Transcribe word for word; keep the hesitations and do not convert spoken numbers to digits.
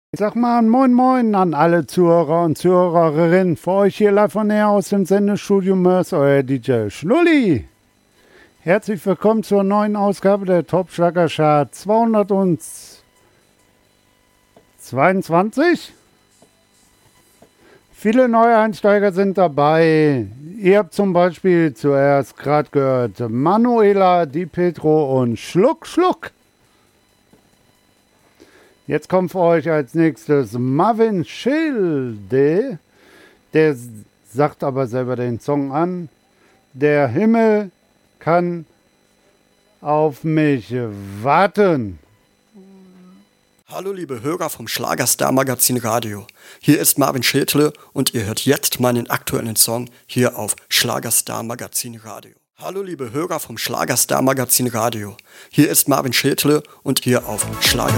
Ich sag mal moin moin an alle Zuhörer und Zuhörerinnen. Für euch hier live von näher aus dem Sendestudio Mörs, euer D J Schnulli. Herzlich willkommen zur neuen Ausgabe der Top Schlager Chart zweihundertzweiundzwanzig. Viele Neueinsteiger sind dabei. Ihr habt zum Beispiel zuerst gerade gehört Manuela, Di Petro und Schluck Schluck. Jetzt kommt für euch als nächstes Marvin Schilde. Der sagt aber selber den Song an. Der Himmel kann auf mich warten. Hallo liebe Hörer vom Schlagerstar Magazin Radio. Hier ist Marvin Schädle und ihr hört jetzt meinen aktuellen Song hier auf Schlagerstar Magazin Radio. Hallo liebe Hörer vom Schlagerstar Magazin Radio. Hier ist Marvin Schädle und hier auf Schlagerstar